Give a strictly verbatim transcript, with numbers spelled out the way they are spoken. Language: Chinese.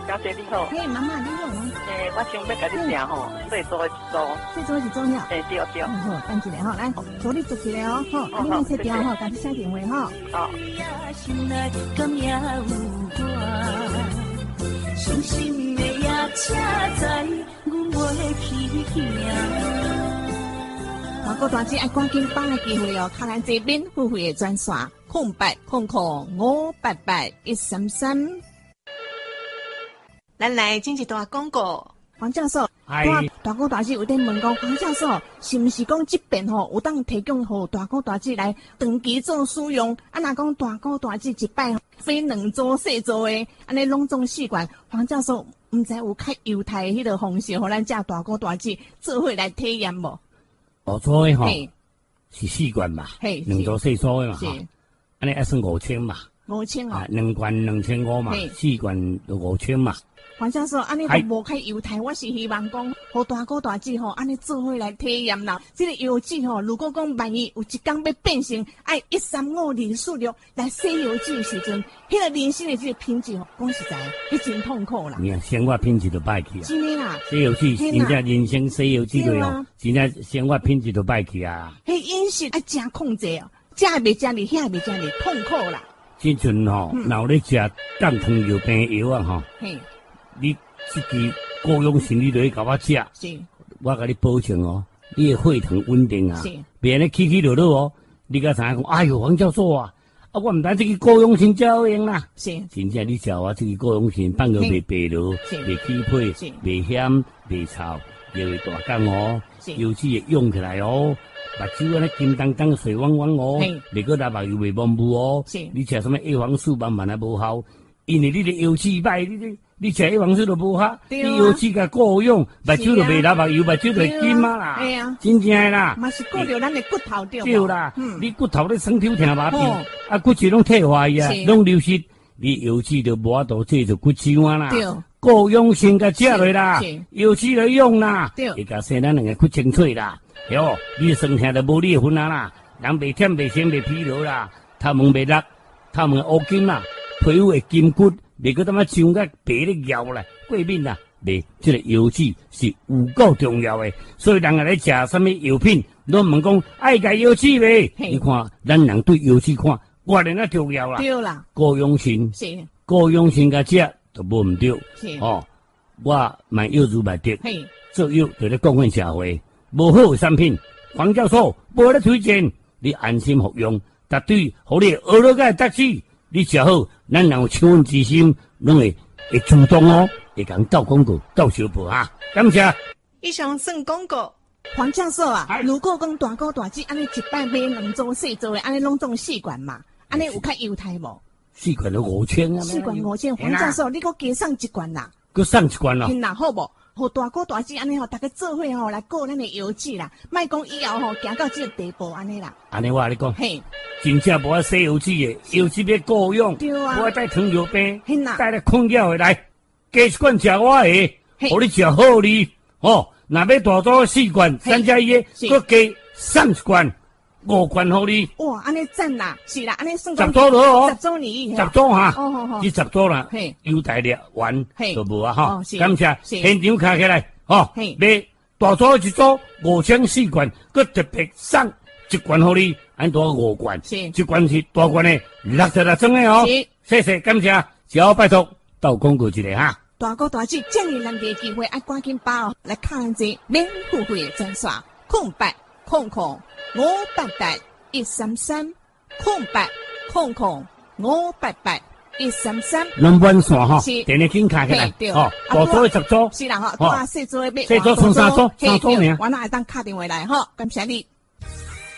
小姐你好。 嘿，妈妈你好。 诶，我想要甲你订吼，最多的一组。 最多一组了。 诶，对对。 好，等一下吼，来，助你做一个哦，吼，啊，你那些条吼，甲你写电话吼。 好。 伤心的夜车载，阮袂去行。 大哥大姐爱赶紧把握机会哦，看咱这免付费的专线，空八空空五八八一三三。 咱来进一段广告。 黄教授，大大哥大姐有点问讲，黄教授是毋是讲这边吼有当提供予大哥大姐来长期做使用？啊，若讲大哥大姐一摆分两组、四组的，安尼拢总习惯。黄教授毋知有较优待迄个方式，互咱这大哥大姐做伙来体验无？ 五组的吼是四罐嘛，两组四组的嘛，哈，安尼要算五千嘛， 五千哦， 两罐两千五嘛，四罐就五千嘛。 黄教授，安尼都无较优待，我是希望讲，互大哥大姐吼，安尼做伙来体验啦。这个油脂吼，如果讲万一有一天要变成爱一三五零数六来洗油脂的时阵，迄个人生的这个品质吼，讲实在，迄真痛苦啦。 你看生活品质都歹去啊！ 真的啦， 洗油脂，真正人生洗油脂对哦，真正生活品质都歹去啊。 迄饮食爱真控制哦，这袂食哩，遐袂食哩，痛苦啦。 即阵吼，若有咧食降糖药病药啊吼。你这支高养生你就去甲我食，我甲你保证哦，你的血糖稳定啊，别安尼起起落落哦。你甲知影讲，哎哟，黄教授啊，啊我毋知这个高养生才有用啦。是，真正你食我这个高养生，放个袂白落，袂起皮，袂咸，袂臭，又会大干哦，油脂会涌起来哦，目睭安尼金当当、水汪汪哦，袂个来目油袂蒙雾哦。你食什么叶黄素慢慢来无效，因为你的油脂歹，你的。你食叶黄素都无效，你油脂甲顾用，目睭就袂流目油，目睭就会金啊啦，真正的啦。 嘛是顾着咱的骨头对。 对啦，你骨头咧酸痛疼麻痹，啊骨质拢退化啊，拢流失，你油脂就无法度制作骨质啊啦。顾用先甲食落啦，油脂来用啦，会甲生咱两个骨清脆啦。哟，你酸痛就无你的份啊啦，人袂忝袂酸袂疲劳啦，头毛袂落，头毛乌金啦，皮肤会筋骨。袂个他妈像个白咧咬啦，过敏啦，袂，这个油脂是有够重要的，所以人啊来食什么药品，拢问讲爱加油脂袂？你看，咱人对油脂看，我然啊重要啦。 对啦， 高养生， 是高养生甲食都无毋对。是哦，我买药如买得，做药就咧贡献社会，无好的产品，黄教授无咧推荐，你安心服用，绝对互你学落个得志。你食好，咱若有抢恩之心，拢会会主动哦，会讲倒广告、倒小报哈。感谢。 以上算广告。 黄教授啊，如果讲大哥大姐安尼一摆买两组、四组的，安尼拢总四罐嘛，安尼有较优待无？ 四罐都五千啊！ 四罐五千，黄教授，你搁加送一罐啦？ 搁送一罐咯？ 天哪，好无？互大哥大姐安尼吼，大家做伙吼来顾咱的油脂啦，莫讲以后吼行到这个地步安尼啦。 安尼我跟你讲，嘿，真正无爱洗油脂的，油脂要顾用，对啊，无爱带糖尿病，带来困扰的来，加一罐食我的，互你食好哩，哦，若要大组四罐，三加一的，搁加送一罐。五罐互你。 哇，安尼赞啦，是啦，安尼算十组了哦， 十组你， 十组哈， 哦好好， 你十组啦，优待了完就无啊哈，感谢，现场卡起来，哦，买大组一组五千四罐，佮特别送一罐互你，安多五罐，一罐是大罐的六十六种的哦，谢谢感谢，小拜托到广告一个哈。 大哥大姐，这么难得机会，爱赶紧把握来看这免付费的专线，空白空空。五八八一三三空白空空五八八一三三， 两本线哈，电力金卡起来，哦，大组十组， 是啦哈，多四组的， 四组从三组，三组呢， 我那会当打电话来哈，感谢你。